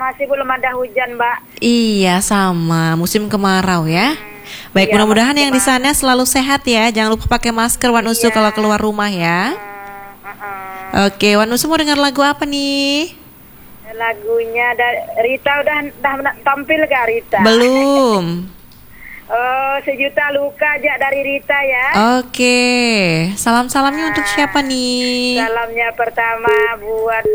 masih belum ada hujan, Mbak. Iya, sama. Musim kemarau ya. Baik, Iya, mudah-mudahan masih yang di sana selalu sehat ya. Jangan lupa pakai masker Wan Usu Iya. kalau keluar rumah ya. Oke, Wan Usu mau dengar lagu apa nih? Lagunya Rita udah tampil gak Rita? Belum. Oh, sejuta luka aja dari Rita ya. Oke, salam-salamnya untuk siapa nih? Salamnya pertama buat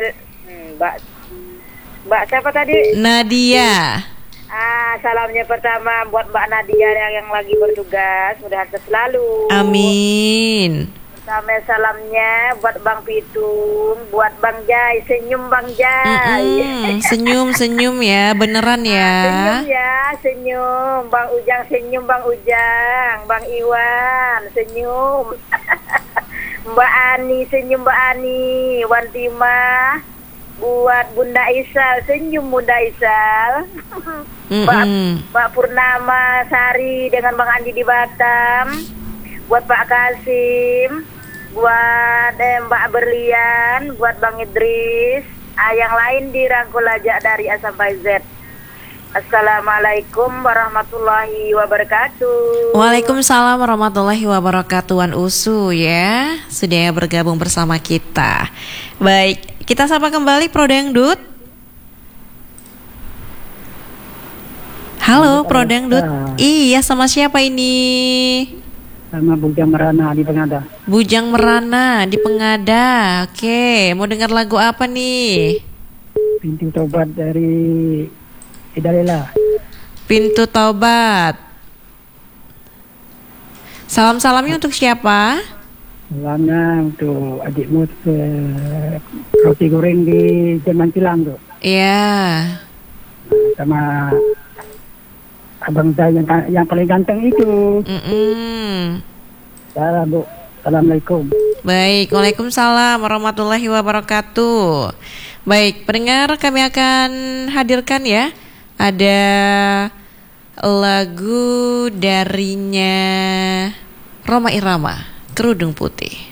Mbak siapa tadi? Nadia. Salamnya pertama buat Mbak Nadia yang lagi bertugas, mudah sehat selalu. Amin. Sama salamnya buat Bang Pitung, buat Bang Jai, senyum Bang Jai. Senyum ya, beneran ya. Senyum ya, senyum. Bang Ujang senyum, Bang Ujang, Bang Iwan senyum. Mbak Ani senyum, Mbak Ani. Wantima buat Bunda Isal, senyum Bunda Isal. Mbak Purnama Sari dengan Bang Andi di Batam. Buat Pak Kasim, buat Mbak Berlian, buat Bang Idris, yang lain dirangkul aja dari A sampai Z. Assalamualaikum warahmatullahi wabarakatuh. Waalaikumsalam warahmatullahi wabarakatuh. Wan Usu ya, sudah bergabung bersama kita. Baik, kita sapa kembali Pro Dangdut. Halo Pro Dangdut. Iya, sama siapa ini? Sama Bujang Merana di Pengada. Bujang Merana di Pengada. Oke, mau dengar lagu apa nih? Pintu Tobat dari Idalela. Pintu Taubat. Salam-salamnya untuk siapa? Salamnya untuk adikmu roti goreng di Jerman Kilang tuh. Iya. Sama abang saya yang paling ganteng itu. Ya, Bu. Assalamualaikum. Baik, waalaikumsalam warahmatullahi wabarakatuh. Baik, pendengar kami akan hadirkan ya. Ada lagu darinya Rhoma Irama, Kerudung Putih.